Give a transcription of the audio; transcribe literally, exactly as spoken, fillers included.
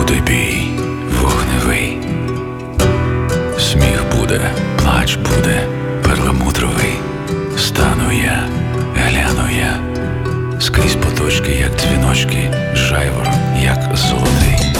Буде бій вогневий, сміх буде, плач буде перламутровий. Стану я, гляну я, скрізь поточки, як дзвіночки, жайвор, як золотий.